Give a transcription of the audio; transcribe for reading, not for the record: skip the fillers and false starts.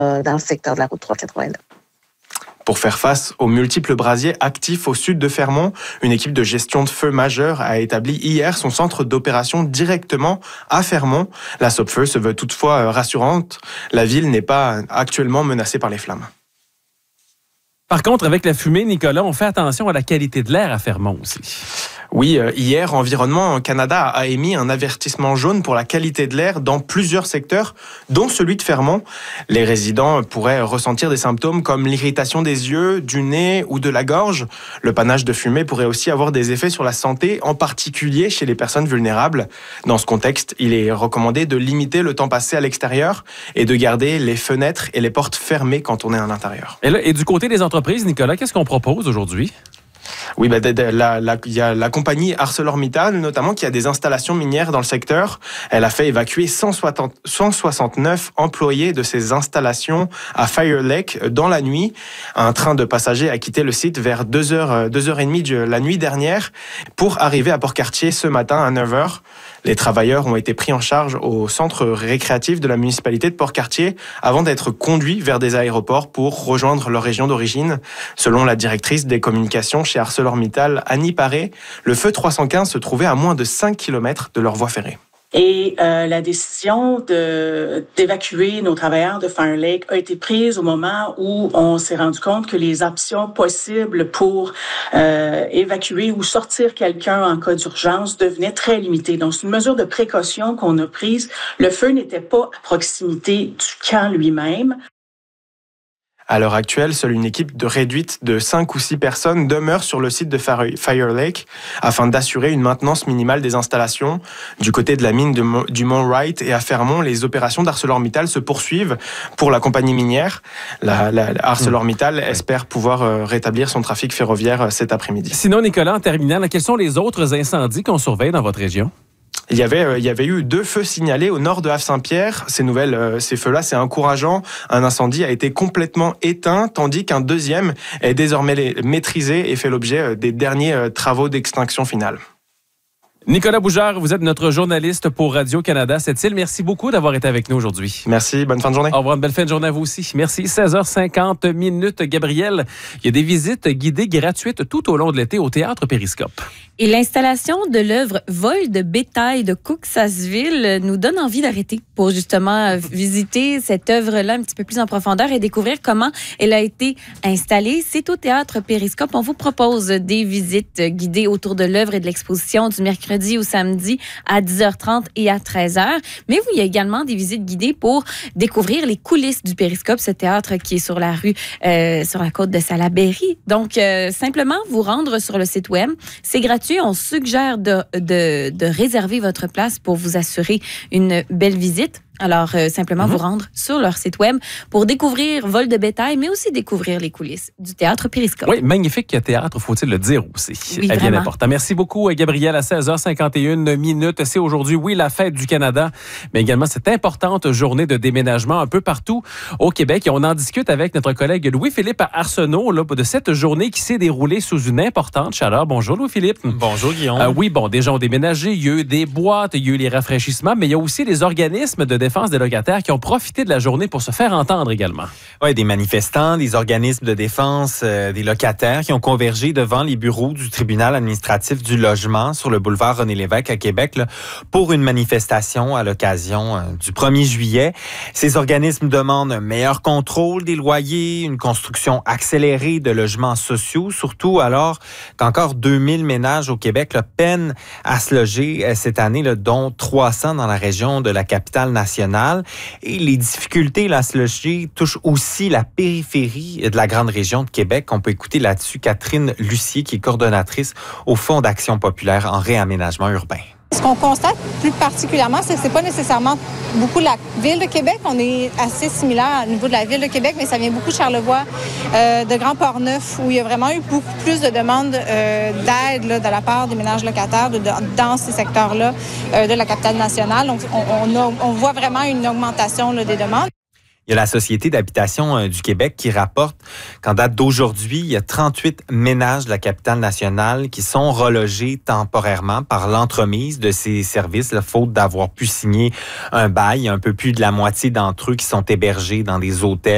dans le secteur de la route 389. Pour faire face aux multiples brasiers actifs au sud de Fermont, une équipe de gestion de feu majeur a établi hier son centre d'opération directement à Fermont. La Sopfeu se veut toutefois rassurante. La ville n'est pas actuellement menacée par les flammes. Par contre, avec la fumée, Nicolas, on fait attention à la qualité de l'air à Fermont aussi. Oui, hier, Environnement Canada a émis un avertissement jaune pour la qualité de l'air dans plusieurs secteurs, dont celui de Fermont. Les résidents pourraient ressentir des symptômes comme l'irritation des yeux, du nez ou de la gorge. Le panache de fumée pourrait aussi avoir des effets sur la santé, en particulier chez les personnes vulnérables. Dans ce contexte, il est recommandé de limiter le temps passé à l'extérieur et de garder les fenêtres et les portes fermées quand on est à l'intérieur. Et du côté des entreprises, Nicolas, qu'est-ce qu'on propose aujourd'hui? Oui, il y a la compagnie ArcelorMittal, notamment, qui a des installations minières dans le secteur. Elle a fait évacuer 169 employés de ces installations à Fire Lake dans la nuit. Un train de passagers a quitté le site vers 2h30 de la nuit dernière pour arriver à Port-Cartier ce matin à 9h. Les travailleurs ont été pris en charge au centre récréatif de la municipalité de Port-Cartier avant d'être conduits vers des aéroports pour rejoindre leur région d'origine. Selon la directrice des communications chez ArcelorMittal, Annie Paré, le feu 315 se trouvait à moins de 5 km de leur voie ferrée. Et la décision d'évacuer nos travailleurs de Fire Lake a été prise au moment où on s'est rendu compte que les options possibles pour évacuer ou sortir quelqu'un en cas d'urgence devenaient très limitées. Donc, c'est une mesure de précaution qu'on a prise. Le feu n'était pas à proximité du camp lui-même. À l'heure actuelle, seule une équipe réduite de 5 ou 6 personnes demeure sur le site de Fire Lake afin d'assurer une maintenance minimale des installations. Du côté de la mine du Mont Wright et à Fermont, les opérations d'ArcelorMittal se poursuivent pour la compagnie minière. ArcelorMittal espère pouvoir rétablir son trafic ferroviaire cet après-midi. Sinon, Nicolas, en terminant, quels sont les autres incendies qu'on surveille dans votre région? Il y avait eu 2 feux signalés au nord de Havre-Saint-Pierre. Ces feux-là, c'est encourageant. Un incendie a été complètement éteint, tandis qu'un deuxième est désormais maîtrisé et fait l'objet des derniers travaux d'extinction finale. Nicolas Bougère, vous êtes notre journaliste pour Radio-Canada Sept-Îles. Merci beaucoup d'avoir été avec nous aujourd'hui. Merci, bonne fin de journée. Au revoir, une belle fin de journée à vous aussi. Merci. 16h50. Gabriel, il y a des visites guidées gratuites tout au long de l'été au Théâtre Périscope. Et l'installation de l'œuvre Vol de bétail de Cooksasville nous donne envie d'arrêter pour justement visiter cette œuvre-là un petit peu plus en profondeur et découvrir comment elle a été installée. C'est au Théâtre Périscope. On vous propose des visites guidées autour de l'œuvre et de l'exposition du mercredi au samedi à 10h30 et à 13h. Mais il y a également des visites guidées pour découvrir les coulisses du Périscope, ce théâtre qui est sur la rue, sur la côte de Salaberry. Donc, simplement vous rendre sur le site web. C'est gratuit. On suggère de réserver votre place pour vous assurer une belle visite. Alors, simplement vous rendre sur leur site web pour découvrir Vol de bétail, mais aussi découvrir les coulisses du Théâtre Périscope. Oui, magnifique théâtre, faut-il le dire aussi. Oui, vraiment. Bien important. Merci beaucoup, Gabriel, à 16h51. C'est aujourd'hui, oui, la fête du Canada, mais également cette importante journée de déménagement un peu partout au Québec. Et on en discute avec notre collègue Louis-Philippe Arsenault de cette journée qui s'est déroulée sous une importante chaleur. Bonjour, Louis-Philippe. Bonjour, Guillaume. Oui, des gens ont déménagé, il y a eu des boîtes, il y a eu les rafraîchissements, mais il y a aussi les organismes de défense des locataires qui ont profité de la journée pour se faire entendre également. Oui, des manifestants, des organismes de défense des locataires qui ont convergé devant les bureaux du tribunal administratif du logement sur le boulevard René-Lévesque à Québec pour une manifestation à l'occasion du 1er juillet. Ces organismes demandent un meilleur contrôle des loyers, une construction accélérée de logements sociaux, surtout alors qu'encore 2000 ménages au Québec peinent à se loger cette année, dont 300 dans la région de la capitale nationale. Et les difficultés à se loger touchent aussi la périphérie de la grande région de Québec. On peut écouter là-dessus Catherine Lucier, qui est coordonnatrice au Fonds d'action populaire en réaménagement urbain. Ce qu'on constate plus particulièrement, c'est que c'est pas nécessairement beaucoup la Ville de Québec. On est assez similaire au niveau de la Ville de Québec, mais ça vient beaucoup de Charlevoix, de Grand-Port-Neuf, où il y a vraiment eu beaucoup plus de demandes d'aide de la part des ménages locataires dans ces secteurs-là de la capitale nationale. Donc, on voit vraiment une augmentation des demandes. Il y a la Société d'habitation du Québec qui rapporte qu'en date d'aujourd'hui, il y a 38 ménages de la capitale nationale qui sont relogés temporairement par l'entremise de ces services, faute d'avoir pu signer un bail. Il y a un peu plus de la moitié d'entre eux qui sont hébergés dans des hôtels